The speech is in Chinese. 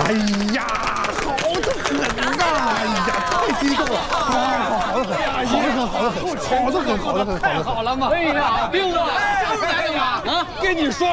哎呀，好得很呐！哎呀，太激动了！好得很， 太好了嘛！哎呀，冰子，来干嘛？啊，跟你说。